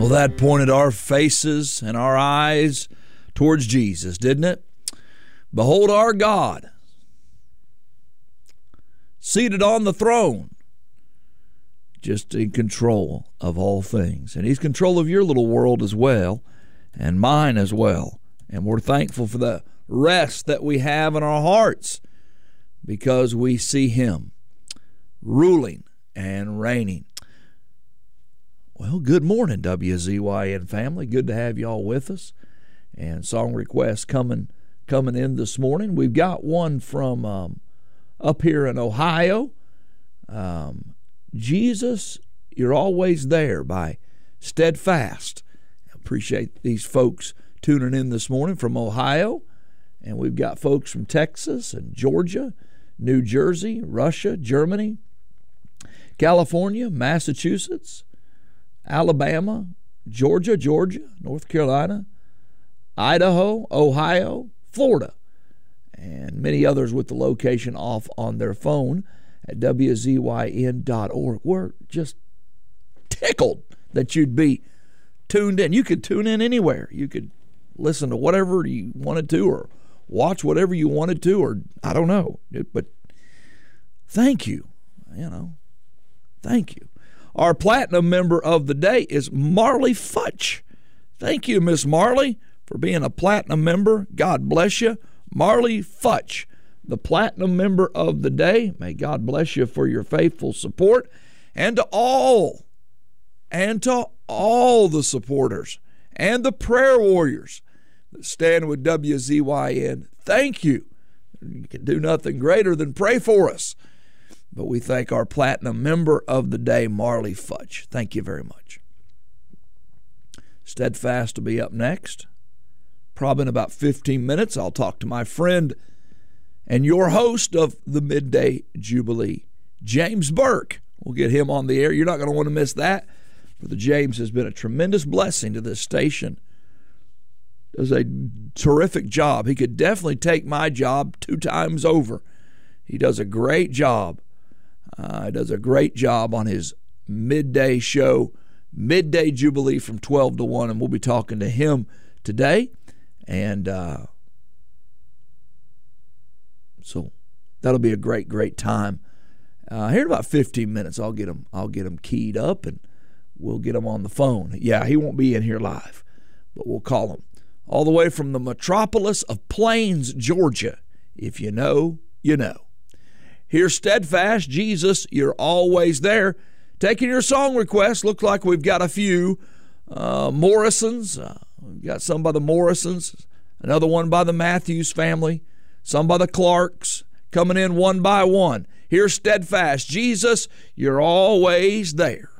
Well, that pointed our faces and our eyes towards Jesus, didn't it? Behold our God, seated on the throne, just in control of all things. And He's control of your little world as well, and mine as well. And we're thankful for the rest that we have in our hearts because we see Him ruling and reigning. Well, good morning, WZYN family. Good to have y'all with us. And song requests coming in this morning. We've got one from up here in Ohio. Jesus, You're Always There by Steadfast. Appreciate these folks tuning in this morning from Ohio. And we've got folks from Texas and Georgia, New Jersey, Russia, Germany, California, Massachusetts, Alabama, Georgia, North Carolina, Idaho, Ohio, Florida, and many others with the location off on their phone at WZYN.org. We're just tickled that you'd be tuned in. You could tune in anywhere. You could listen to whatever you wanted to or watch whatever you wanted to, or I don't know. But thank you. Thank you. Our platinum member of the day is Marley Futch. Thank you, Miss Marley, for being a platinum member. God bless you. Marley Futch, the platinum member of the day. May God bless you for your faithful support. And to all the supporters and the prayer warriors that stand with WZYN, thank you. You can do nothing greater than pray for us. But we thank our platinum member of the day, Marley Futch. Thank you very much. Steadfast will be up next. Probably in about 15 minutes, I'll talk to my friend and your host of the Midday Jubilee, James Burke. We'll get him on the air. You're not going to want to miss that. Brother James has been a tremendous blessing to this station. Does a terrific job. He could definitely take my job 2 times over. He does a great job. Does a great job on his midday show, Midday Jubilee from 12 to 1, and we'll be talking to him today. And so that'll be a great time. Here in about 15 minutes, I'll get him keyed up, and we'll get him on the phone. Yeah, he won't be in here live, but we'll call him all the way from the metropolis of Plains, Georgia. If you know, you know. Here's Steadfast, Jesus, You're Always There. Taking your song requests. Looks like we've got a few. Morrisons. We've got some by the Morrisons. Another one by the Matthews family. Some by the Clarks. Coming in one by one. Here's Steadfast, Jesus, You're Always There.